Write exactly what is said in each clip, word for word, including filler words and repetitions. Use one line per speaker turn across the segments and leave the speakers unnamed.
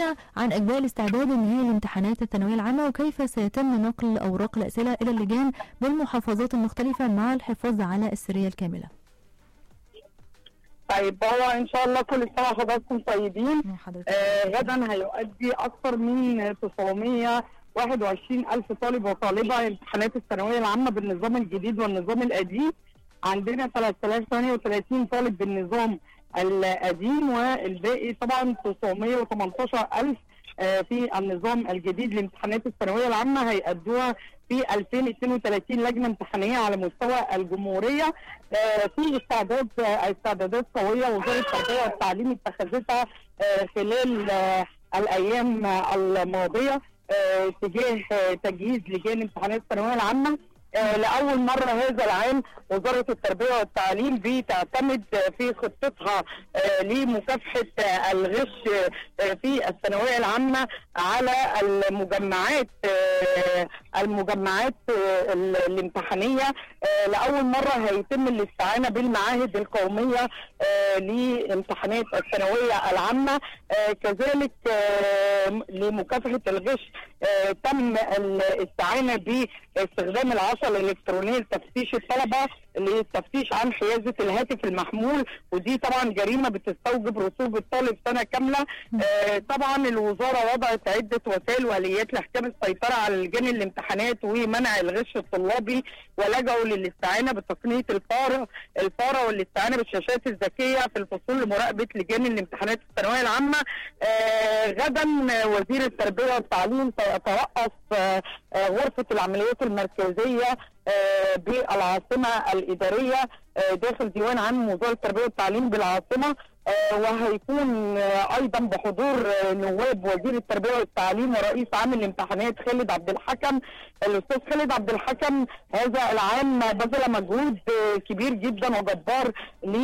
كلمنا عن أجواء الاستعداد النهائي لامتحانات الثانوية العامة، وكيف سيتم نقل أوراق الأسئلة إلى اللجان بالمحافظات المختلفة مع الحفاظ على السرية الكاملة.
طيب، هو ان شاء الله كل سنه وحضراتكم طيبين. آه غدا هيؤدي اكثر من تسعمائة وواحد وعشرين الف طالب وطالبه امتحانات الثانويه العامه بالنظام الجديد والنظام القديم. عندنا ثلاثة آلاف وثمانية وثلاثين طالب بالنظام القديم، والباقي طبعا تسعمائة وثمانية عشر الف آه في النظام الجديد لامتحانات الثانويه العامه، هيأدوها في ألفين واثنين وثلاثين لجنه امتحانيه على مستوى الجمهوريه. آه في استعداد آه استعدادات قويه وزاره التربيه والتعليم اتخذتها آه خلال آه الايام آه الماضيه آه تجاه آه تجهيز لجان امتحانات الثانويه العامه. آه لأول مرة هذا العام وزارة التربية والتعليم بتعتمد في خطتها آه لمكافحة آه الغش آه في الثانوية العامة على المجمعات آه المجمعات آه الامتحانية. آه لأول مرة هيتم الاستعانة بالمعاهد القومية آه لامتحانات الثانوية العامة. آه كذلك آه لمكافحة الغش آه تم الاستعانة باستخدام العصا الإلكترونية لتفتيش الطلبة للتفتيش عن حيازة الهاتف المحمول، ودي طبعا جريمة بتستوجب رسوب الطالب سنة كاملة. آه طبعا الوزارة وضعت عدة وسائل وآليات لإحكام السيطرة على لجان الامتحانات ومنع الغش الطلابي، ولجأوا للاستعانة بتقنية الفارة الفارة والاستعانة بالشاشات الذكية في الفصول لمراقبة لجان الامتحانات الثانوية العامة. آه غدا وزير التربية والتعليم سيترأس آه آه غرفة العمليات المركزية آه بالعاصمة الإدارية آه داخل ديوان عام وزارة التربية والتعليم بالعاصمة. آه وهيكون آه أيضا بحضور آه نواب وزير التربية والتعليم ورئيس عام الامتحانات خالد عبد الحكم. الأستاذ خالد عبد الحكم هذا العام بذل مجهود آه كبير جدا وجبار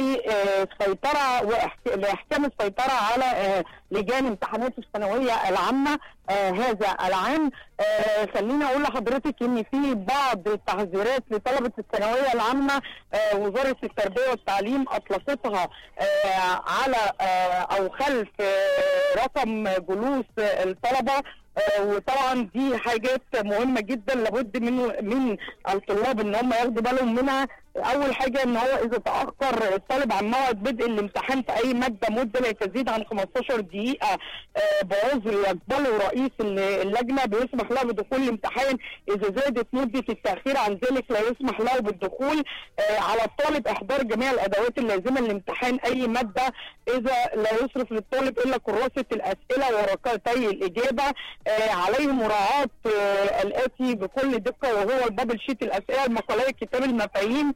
للسيطرة وإحكام السيطرة على آه لجان امتحانات الثانوية العامة آه هذا العام. آه خليني أقول لحضرتك إن في بعض التحذيرات لطلبة الثانوية العامة آه وزارة التربية والتعليم أطلقتها آه على آه أو خلف آه رقم جلوس آه الطلبة. آه وطبعا دي حاجات مهمة جدا لابد من من الطلاب ان هم ياخدوا بالهم منها. اول حاجة ان هو اذا تأخر الطالب عن موعد بدء الامتحان في اي مادة مدة لا تزيد عن خمستاشر دقيقة آه بعذر يقبله رئيس اللجنة بيسمح له بدخول الامتحان. اذا زادت مدة التأخير عن ذلك لا يسمح له بالدخول. آه على الطالب احضار جميع الادوات اللازمة للامتحان اي مادة. اذا لا يصرف للطالب الا كراسة الاسئلة ورقتي الاجابة. آه عليه مراعاة آه الاتي بكل دقة وهو البابل شيت الاسئلة المقالية كتاب المفاهيم.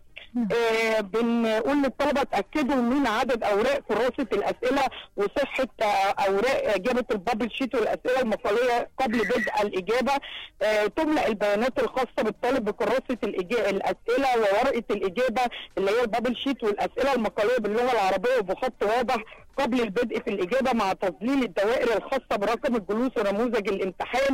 آه بنقول للطلبه اتاكدوا من عدد اوراق كراسه الاسئله وصحه آه اوراق اجابه البابل شيت والاسئله المقاليه قبل بدء الاجابه. آه تملأ البيانات الخاصه بالطالب بكراسه الاسئله وورقه الاجابه اللي هي البابل شيت والاسئله المقاليه باللغه العربيه وبخط واضح قبل البدء في الإجابة، مع تظليل الدوائر الخاصة برقم الجلوس ونموذج الامتحان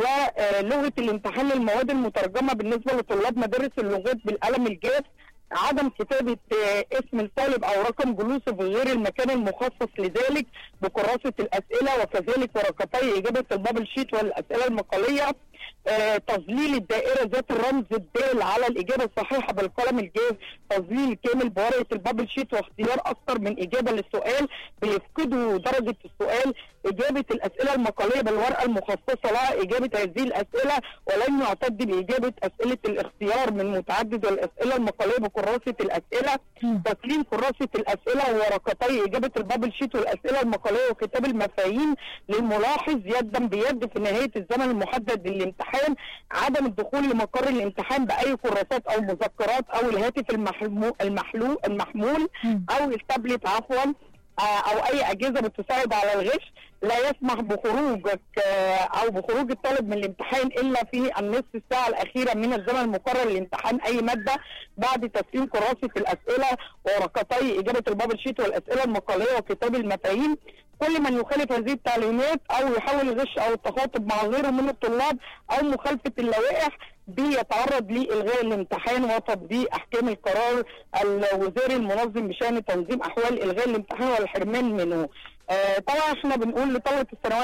ولغة الامتحان للمواد المترجمة بالنسبة لطلاب مدارس اللغات بالقلم الجاف. عدم كتابة اسم الطالب أو رقم جلوسه في غير المكان المخصص لذلك بكراسة الأسئلة، وكذلك ورقتي إجابة البابل شيت والأسئلة المقالية. آه، تظليل الدائرة ذات الرمز الدال على الإجابة الصحيحة بالقلم الجاف. تظليل كامل بورقة البابل شيت واختيار أكثر من إجابة للسؤال بيفقدوا درجة السؤال. إجابة الأسئلة المقالية بالورقة المخصصة لها إجابة هذه الأسئلة، ولن يعتد بإجابة أسئلة الاختيار من متعدد والأسئلة المقالية بكراسة الأسئلة. تسليم كراسة الأسئلة وورقتي إجابة البابل شيت والأسئلة المقالية وكتاب المفاهيم للملاحظ يدا بيد في نهاية الزمن المحدد للامتحان. عدم الدخول لمقر الامتحان بأي كراسات أو مذكرات أو الهاتف المحمول المحلو المحمول أو التابلت عفوا او اي اجهزه بتساعد على الغش. لا يسمح بخروجك او بخروج الطالب من الامتحان الا في النصف الساعه الاخيره من الزمن المقرر لامتحان اي ماده بعد تسليم كراسه الاسئله وورقتي اجابه البابل شيت والاسئله المقاليه وكتاب المفاهيم. كل من يخالف هذه التعليمات او يحاول الغش او التخاطب مع غيره من الطلاب او مخالفه اللوائح بيتعرض لإلغاء الامتحان وتطبيق أحكام القرار الوزاري المنظم بشأن تنظيم أحوال إلغاء الامتحان والحرمان منه. آه طبعا احنا بنقول لطلبة الثانوية